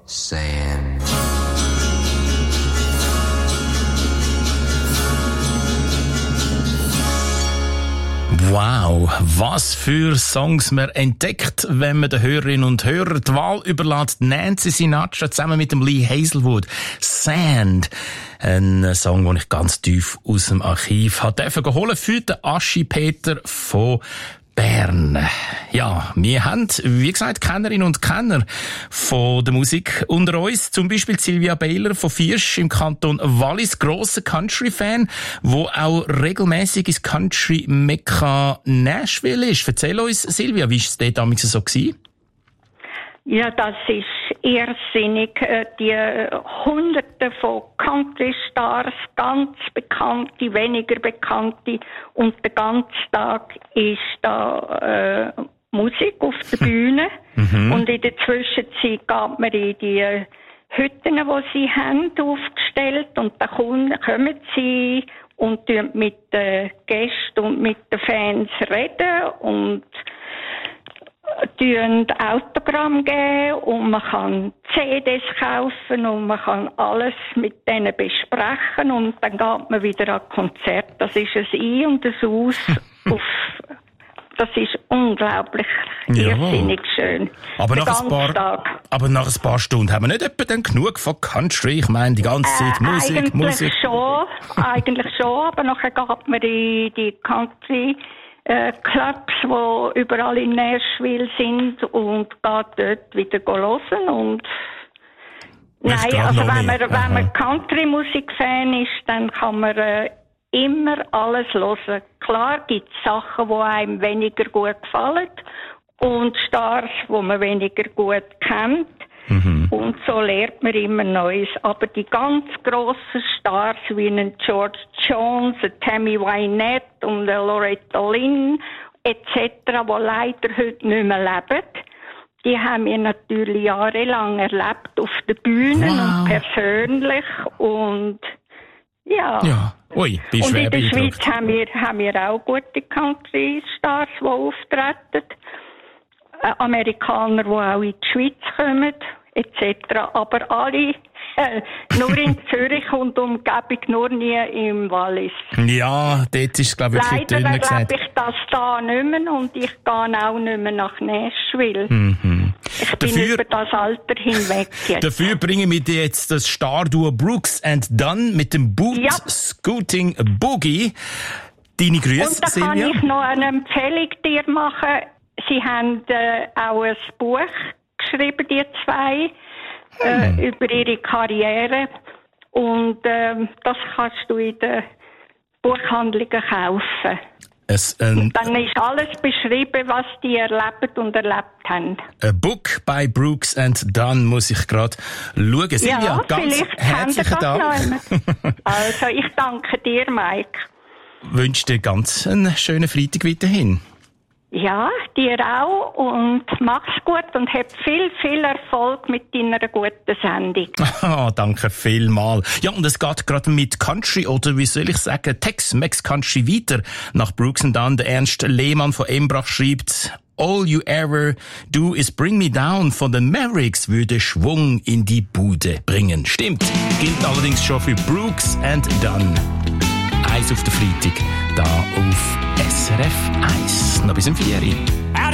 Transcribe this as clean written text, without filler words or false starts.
Sand. Wow, was für Songs man entdeckt, wenn man den Hörerinnen und Hörern die Wahl überlässt. Nancy Sinatra zusammen mit dem Lee Hazelwood. Sand. Ein Song, den ich ganz tief aus dem Archiv habe geholt für den Aschi Peter von Bern. Ja, wir haben, wie gesagt, Kennerinnen und Kenner von der Musik unter uns. Zum Beispiel Sylvia Baylor von Viersch im Kanton Wallis, grosser Country-Fan, wo auch regelmäßig ins Country-Mekka Nashville ist. Erzähl uns, Sylvia, wie war es dort damals so gewesen? Ja, das ist irrsinnig. Die Hunderte von Country-Stars, ganz bekannte, weniger bekannte. Und den ganzen Tag ist da Musik auf der Bühne. Und in der Zwischenzeit geht man in die Hütten, die sie haben, aufgestellt. Und dann kommen sie und mit den Gästen und mit den Fans reden und Autogramm geben und man kann CDs kaufen und man kann alles mit denen besprechen und dann geht man wieder an Konzert. Das ist ein Ein- und ein Aus. Das ist unglaublich irrsinnig schön. Aber nach ein paar Stunden haben wir nicht etwa dann genug von Country? Ich meine, die ganze Zeit Musik. Eigentlich schon, aber nachher geht man in die Country Clubs, die überall in Nashville sind und geht dort wieder hören und wenn man Country-Musik-Fan ist, dann kann man immer alles hören. Klar gibt es Sachen, die einem weniger gut gefallen und Stars, die man weniger gut kennt. Und so lernt man immer Neues. Aber die ganz grossen Stars wie einen George Jones, einen Tammy Wynette und eine Loretta Lynn etc., die leider heute nicht mehr leben, die haben wir natürlich jahrelang erlebt auf den Bühnen und persönlich und ja. Ui, und in der Schweiz haben wir auch gute Country-Stars, die auftreten. Amerikaner, die auch in die Schweiz kommen, etc. Aber alle nur in Zürich und Umgebung, nur nie im Wallis. Ja, dort ist es, glaube ich, viel dünner gesagt. Leider erlebe ich das da nicht mehr und ich gehe auch nicht mehr nach Nashville. Ich bin über das Alter hinweg jetzt. Dafür bringen wir dir jetzt das Starduo Brooks and Dunn mit dem Boot Scooting Boogie. Deine Grüße, und da Silvia. kann ich noch eine Empfehlung dir machen. Sie haben auch ein Buch geschrieben, die zwei, über ihre Karriere. Und das kannst du in den Buchhandlungen kaufen. Und dann ist alles beschrieben, was die erlebt und erlebt haben. A Book by Brooks and Dunn muss ich gerade schauen. Silvia, ganz herzlichen Dank. Also, ich danke dir, Mike. Wünsche dir ganz einen schönen Freitag weiterhin. Ja, dir auch und mach's gut und hab viel, viel Erfolg mit deiner guten Sendung. Danke vielmals. Ja, und es geht gerade mit Country oder wie soll ich sagen, Tex-Mex Country weiter. Nach Brooks and Dunn, der Ernst Lehmann von Embrach schreibt, All you ever do is bring me down von den Mavericks würde Schwung in die Bude bringen. Stimmt, gilt allerdings schon für Brooks and Dunn. Eins auf der Freitag, da auf SRF 1. Noch bis im 4.